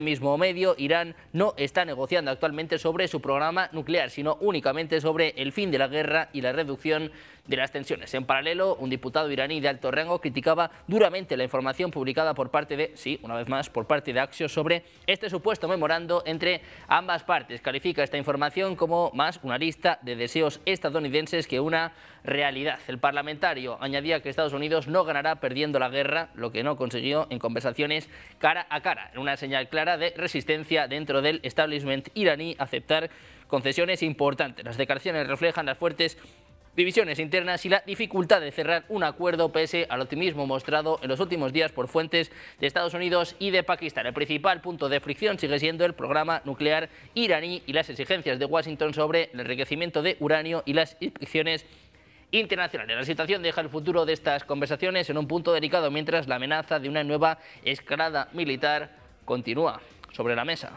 mismo medio, Irán no está negociando actualmente sobre su programa nuclear, sino únicamente sobre el fin de la guerra y la reducción de las tensiones. En paralelo, un diputado iraní de alto rango criticaba duramente la información publicada por parte de, una vez más, por parte de Axios sobre este supuesto memorando entre ambas partes. Califica esta información como más una lista de deseos estadounidenses que una realidad. El parlamentario añadía que Estados Unidos no ganará perdiendo la guerra, lo que no consiguió en conversaciones cara a cara, en una señal clara de resistencia dentro del establishment iraní a aceptar concesiones importantes. Las declaraciones reflejan las fuertes divisiones internas y la dificultad de cerrar un acuerdo pese al optimismo mostrado en los últimos días por fuentes de Estados Unidos y de Pakistán. El principal punto de fricción sigue siendo el programa nuclear iraní y las exigencias de Washington sobre el enriquecimiento de uranio y las inspecciones internacionales. La situación deja el futuro de estas conversaciones en un punto delicado mientras la amenaza de una nueva escalada militar continúa sobre la mesa.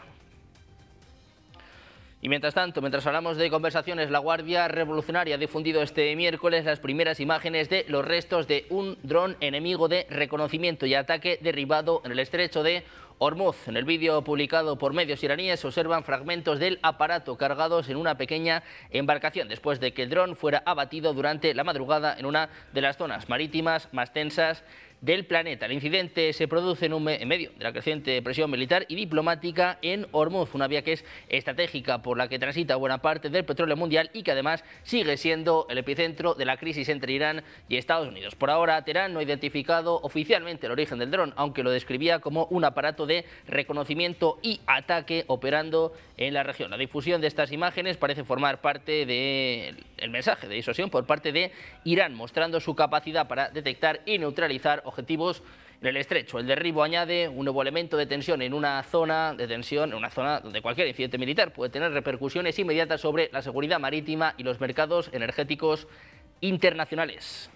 Y mientras tanto, mientras hablamos de conversaciones, la Guardia Revolucionaria ha difundido este miércoles las primeras imágenes de los restos de un dron enemigo de reconocimiento y ataque derribado en el estrecho de Hormuz. En el vídeo publicado por medios iraníes se observan fragmentos del aparato cargados en una pequeña embarcación después de que el dron fuera abatido durante la madrugada en una de las zonas marítimas más tensas del planeta. El incidente se produce en medio de la creciente presión militar y diplomática en Hormuz, una vía que es estratégica por la que transita buena parte del petróleo mundial y que además sigue siendo el epicentro de la crisis entre Irán y Estados Unidos. Por ahora, Teherán no ha identificado oficialmente el origen del dron, aunque lo describía como un aparato de reconocimiento y ataque operando en la región. La difusión de estas imágenes parece formar parte del mensaje de disuasión por parte de Irán, mostrando su capacidad para detectar y neutralizar objetivos en el estrecho. El derribo añade un nuevo elemento de tensión en una zona donde cualquier incidente militar puede tener repercusiones inmediatas sobre la seguridad marítima y los mercados energéticos internacionales.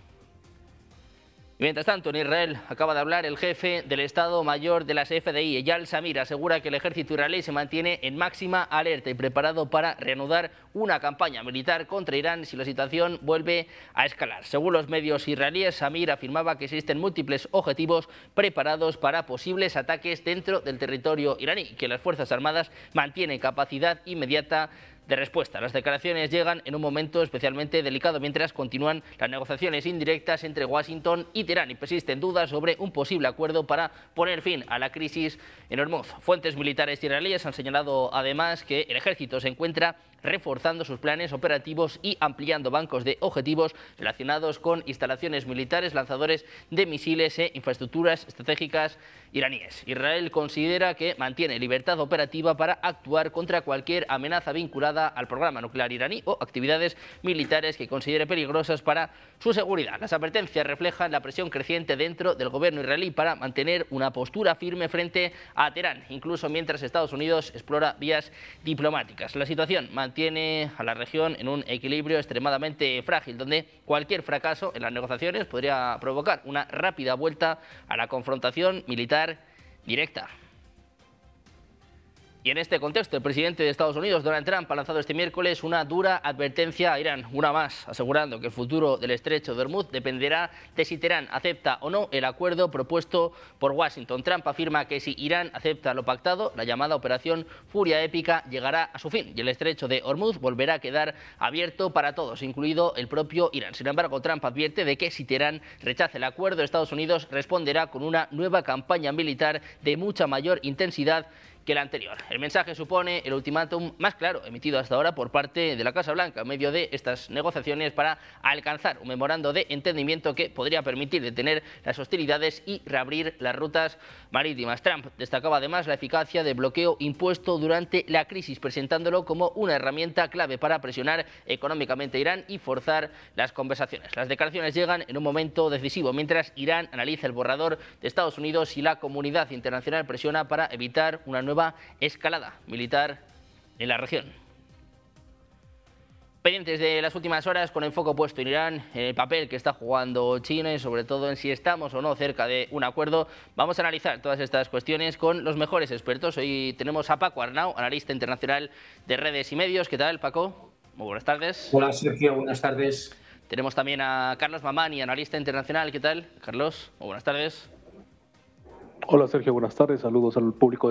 Y mientras tanto, en Israel acaba de hablar el jefe del Estado Mayor de las FDI, Eyal Zamir, asegura que el ejército israelí se mantiene en máxima alerta y preparado para reanudar una campaña militar contra Irán si la situación vuelve a escalar. Según los medios israelíes, Zamir afirmaba que existen múltiples objetivos preparados para posibles ataques dentro del territorio iraní y que las Fuerzas Armadas mantienen capacidad inmediata de respuesta. Las declaraciones llegan en un momento especialmente delicado mientras continúan las negociaciones indirectas entre Washington y Teherán y persisten dudas sobre un posible acuerdo para poner fin a la crisis en Hormuz. Fuentes militares israelíes han señalado además que el ejército se encuentra reforzando sus planes operativos y ampliando bancos de objetivos relacionados con instalaciones militares, lanzadores de misiles e infraestructuras estratégicas iraníes. Israel considera que mantiene libertad operativa para actuar contra cualquier amenaza vinculada al programa nuclear iraní o actividades militares que considere peligrosas para su seguridad. Las advertencias reflejan la presión creciente dentro del gobierno israelí para mantener una postura firme frente a Teherán, incluso mientras Estados Unidos explora vías diplomáticas. La situación mantiene a la región en un equilibrio extremadamente frágil, donde cualquier fracaso en las negociaciones podría provocar una rápida vuelta a la confrontación militar directa. Y en este contexto, el presidente de Estados Unidos, Donald Trump, ha lanzado este miércoles una dura advertencia a Irán, una más, asegurando que el futuro del estrecho de Hormuz dependerá de si Teherán acepta o no el acuerdo propuesto por Washington. Trump afirma que si Irán acepta lo pactado, la llamada Operación Furia Épica llegará a su fin y el estrecho de Hormuz volverá a quedar abierto para todos, incluido el propio Irán. Sin embargo, Trump advierte de que si Teherán rechaza el acuerdo, Estados Unidos responderá con una nueva campaña militar de mucha mayor intensidad que el anterior. El mensaje supone el ultimátum más claro emitido hasta ahora por parte de la Casa Blanca en medio de estas negociaciones para alcanzar un memorando de entendimiento que podría permitir detener las hostilidades y reabrir las rutas marítimas. Trump destacaba además la eficacia del bloqueo impuesto durante la crisis, presentándolo como una herramienta clave para presionar económicamente a Irán y forzar las conversaciones. Las declaraciones llegan en un momento decisivo, mientras Irán analiza el borrador de Estados Unidos y la comunidad internacional presiona para evitar una nueva escalada militar en la región. Pendientes de las últimas horas, con el foco puesto en Irán, en el papel que está jugando China y sobre todo en si estamos o no cerca de un acuerdo, vamos a analizar todas estas cuestiones con los mejores expertos. Hoy tenemos a Paco Arnau, analista internacional de redes y medios. ¿Qué tal, Paco? Muy buenas tardes. Hola, Sergio. Buenas tardes. Tenemos también a Carlos Mamani, analista internacional. ¿Qué tal, Carlos? Muy buenas tardes. Hola, Sergio. Buenas tardes. Saludos al público